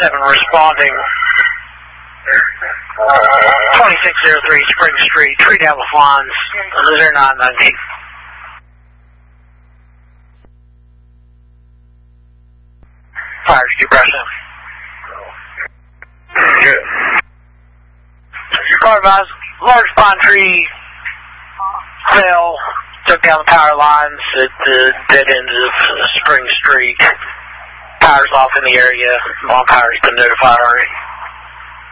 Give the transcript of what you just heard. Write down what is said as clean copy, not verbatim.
responding. 2603 Spring Street, tree down with lines, 0919. Fires, depression. Good. Car advised, large pine tree fell, took down the power lines at the dead ends of Spring Street. Power's off in the area. All power's been notified already.